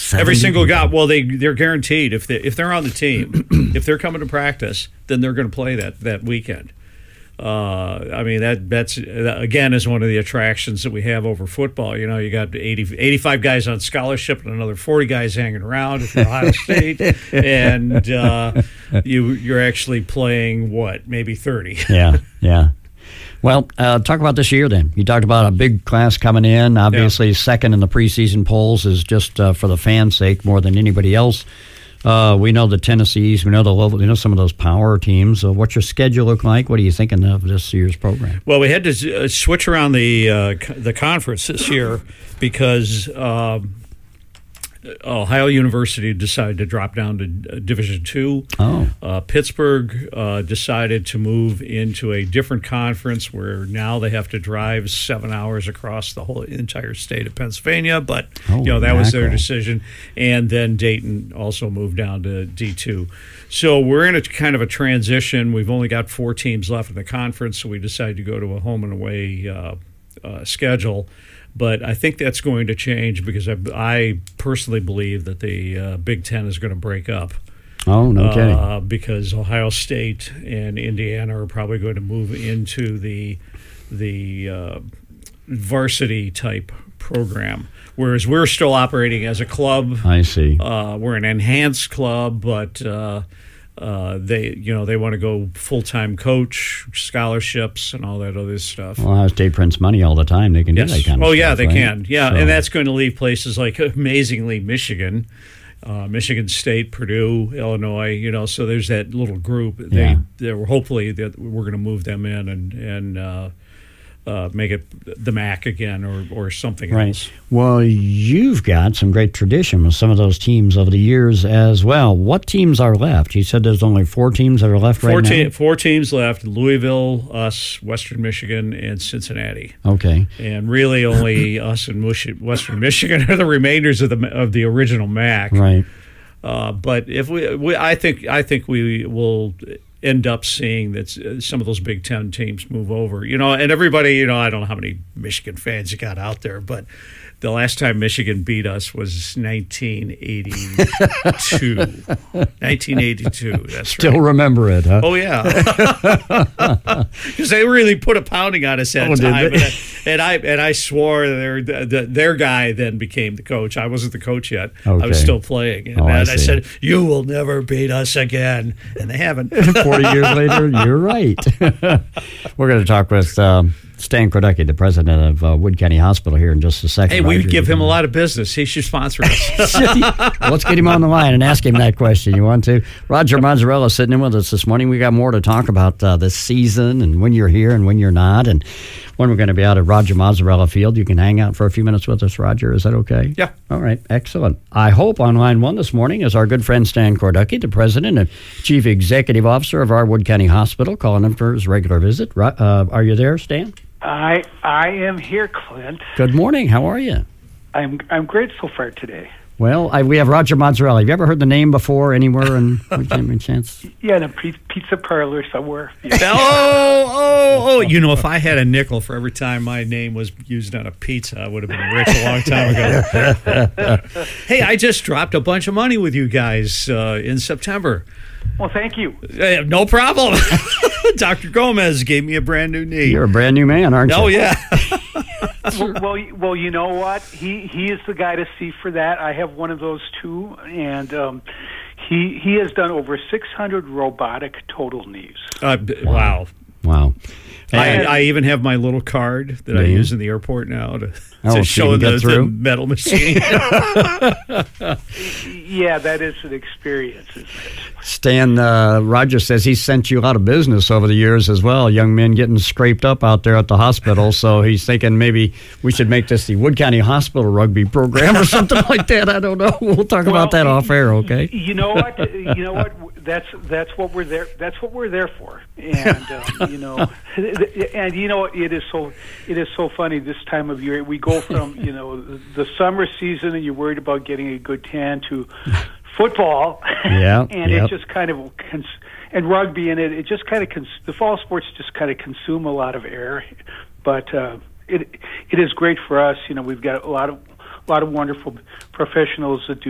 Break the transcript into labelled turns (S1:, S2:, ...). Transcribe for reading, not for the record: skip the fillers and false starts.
S1: Every single guy. Well, they're guaranteed if they're on the team, if they're coming to practice, then they're going to play that weekend. I mean, that's again is one of the attractions that we have over football. You know, you got 85 guys on scholarship and another 40 guys hanging around at Ohio State, and you're actually playing maybe 30.
S2: Yeah. Well, talk about this year then. You talked about a big class coming in. Obviously, second in the preseason polls is just for the fans' sake more than anybody else. We know the Tennessees. We know the level. You know some of those power teams. What's your schedule look like? What are you thinking of this year's program?
S1: Well, we had to switch around the conference this year because Ohio University decided to drop down to Division II. Pittsburgh decided to move into a different conference where now they have to drive 7 hours across the whole entire state of Pennsylvania. But that was their decision. And then Dayton also moved down to D2. So we're in a kind of a transition. We've only got 4 teams left in the conference, so we decided to go to a home and away schedule. But I think that's going to change because I personally believe that the Big Ten is going to break up.
S2: Oh, no kidding.
S1: Because Ohio State and Indiana are probably going to move into the varsity type program, whereas we're still operating as a club.
S2: I see.
S1: We're an enhanced club, but they want to go full-time coach, scholarships, and all that other stuff.
S2: Well, Ohio State prints money all the time. They can do that kind of stuff.
S1: Oh, yeah, they
S2: right?
S1: can. Yeah, so. And that's going to leave places like, amazingly, Michigan, Michigan State, Purdue, Illinois. So there's that little group. Hopefully that we're going to move them in and make it the MAC again or something else.
S2: Well, you've got some great tradition with some of those teams over the years as well. What teams are left? You said there's only 4 teams that are left right now?
S1: 4 teams left: Louisville, us, Western Michigan, and Cincinnati.
S2: Okay.
S1: And really only us and Western Michigan are the remainders of the original MAC.
S2: Right.
S1: But if I think we will end up seeing that some of those Big Ten teams move over. And everybody, I don't know how many Michigan fans you got out there, but the last time Michigan beat us was 1982. 1982, that's right.
S2: Still remember it, huh?
S1: Oh, yeah. Because they really put a pounding on us that time. And I swore their guy then became the coach. I wasn't the coach yet.
S2: Okay.
S1: I was still playing. And I said, "You will never beat us again." And they haven't.
S2: 40 years later, you're right. We're going to talk with Stan Korducki, the president of Wood County Hospital, here in just a second.
S1: Hey, we give him a lot of business. He should sponsor us.
S2: Let's get him on the line and ask him that question. You want to? Roger Mazzarella sitting in with us this morning. We got more to talk about this season and when you're here and when you're not, and when we're going to be out at Roger Mazzarella Field. You can hang out for a few minutes with us, Roger. Is that okay?
S1: Yeah.
S2: All right. Excellent. I hope on line 1 this morning is our good friend Stan Korducki, the president and chief executive officer of our Wood County Hospital, calling him for his regular visit. Are you there, Stan?
S3: I am here, Clint.
S2: Good morning. How are you?
S3: I'm great so far today.
S2: Well, we have Roger Mazzarella. Have you ever heard the name before anywhere in chance?
S3: Yeah, in a pizza parlor somewhere. Yeah.
S1: Oh! If I had a nickel for every time my name was used on a pizza, I would have been rich a long time ago. Hey, I just dropped a bunch of money with you guys in September.
S3: Well, thank you.
S1: No problem. Dr. Gomez gave me a brand new knee.
S2: You're a brand new man, aren't you?
S1: Oh, yeah.
S3: Well, you know what? He is the guy to see for that. I have one of those too, and he has done over 600 robotic total knees.
S1: Wow.
S2: And
S1: I even have my little card that I use in the airport now to show
S2: the
S1: metal machine.
S3: Yeah, that is an experience, isn't it?
S2: Stan, Roger says he sent you out of business over the years as well. Young men getting scraped up out there at the hospital. So he's thinking maybe we should make this the Wood County Hospital rugby program or something like that. I don't know. We'll talk about that off air, okay?
S3: You know what? That's what we're there. That's what we're there for. And it is so funny this time of year. We go from the summer season and you're worried about getting a good tan to football, it just kind of and rugby, and it just kind of the fall sports just kind of consume a lot of air, but it is great for us. We've got a lot of wonderful professionals that do